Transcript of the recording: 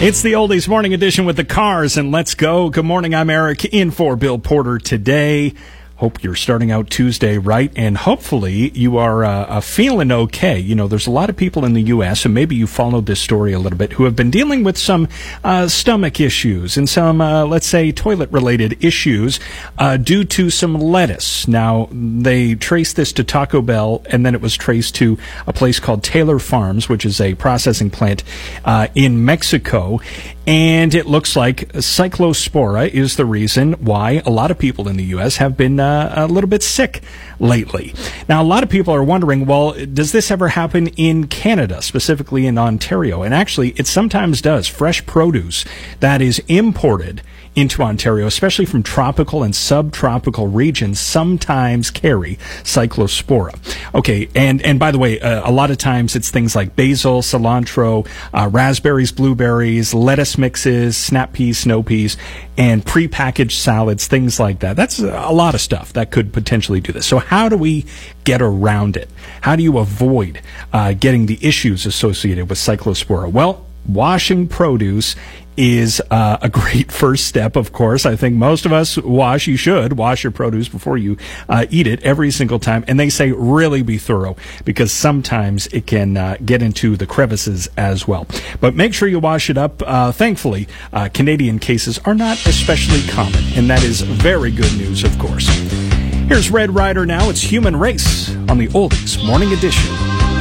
It's the Oldies Morning Edition with the Cars, and let's go. Good morning, I'm Eric, in for Bill Porter today. Hope you're starting out Tuesday right, and hopefully you are feeling okay. You know, there's a lot of people in the U.S., and maybe you followed this story a little bit, who have been dealing with some stomach issues and some, let's say, toilet-related issues due to some lettuce. Now, they traced this to Taco Bell, and then it was traced to a place called Taylor Farms, which is a processing plant in Mexico. And it looks like Cyclospora is the reason why a lot of people in the U.S. have been a little bit sick lately. Now, a lot of people are wondering, well, does this ever happen in Canada, specifically in Ontario? And actually, it sometimes does. Fresh produce that is imported into Ontario, especially from tropical and subtropical regions, sometimes carry Cyclospora. Okay, and by the way, a lot of times it's things like basil, cilantro, raspberries, blueberries, lettuce mixes, snap peas, snow peas, and prepackaged salads, things like that. That's a lot of stuff that could potentially do this. So how do we get around it? How do you avoid getting the issues associated with Cyclospora? Well, washing produce is a great first step, of course. I think most of us you should wash your produce before you eat it every single time. And they say really be thorough, because sometimes it can get into the crevices as well. But make sure you wash it up. Thankfully, Canadian cases are not especially common, and that is very good news, of course. Here's Red Rider now. It's Human Race on the Oldies Morning Edition.